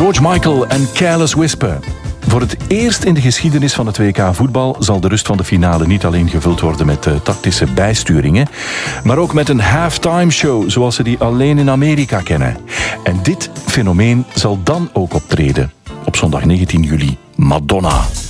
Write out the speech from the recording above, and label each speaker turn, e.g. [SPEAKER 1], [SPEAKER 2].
[SPEAKER 1] George Michael en Careless Whisper. Voor het eerst in de geschiedenis van het WK voetbal zal de rust van de finale niet alleen gevuld worden met tactische bijsturingen, maar ook met een halftime show zoals ze die alleen in Amerika kennen. En dit fenomeen zal dan ook optreden. Op zondag 19 juli, Madonna.